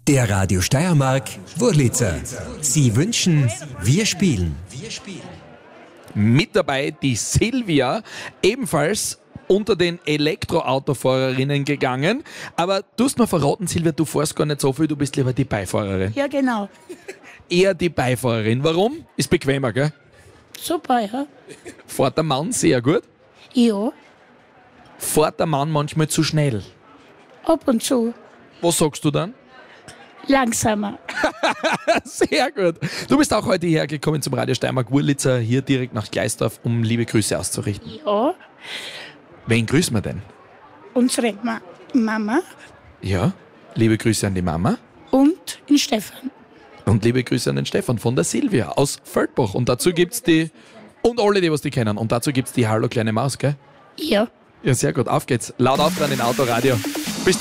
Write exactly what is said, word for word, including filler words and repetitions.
Der Radio Steiermark Wurlitzer. Sie wünschen, wir spielen. Mit dabei die Silvia, ebenfalls unter den Elektroautofahrerinnen gegangen. Aber du hast mir verraten, Silvia, du fährst gar nicht so viel, du bist lieber die Beifahrerin. Ja, genau. Eher die Beifahrerin. Warum? Ist bequemer, gell? Super, ja. Fährt der Mann sehr gut? Ja, Fährt der Mann manchmal zu schnell? ab und zu. Was sagst du dann? Langsamer. Sehr gut. Du bist auch heute hierher gekommen zum Radio Steiermark Wurlitzer, hier direkt nach Gleisdorf, um liebe Grüße auszurichten. Ja, Wen grüßen wir denn? unsere Ma Mama Ja, liebe Grüße an die Mama und den Stefan. und liebe Grüße an den Stefan von der Silvia aus Feldbach. Und dazu gibt's die, und alle, die was die kennen, und dazu gibt's die Hallo kleine Maus, gell? Ja. Ja, sehr gut. Auf geht's. Laut auf dran in Autoradio.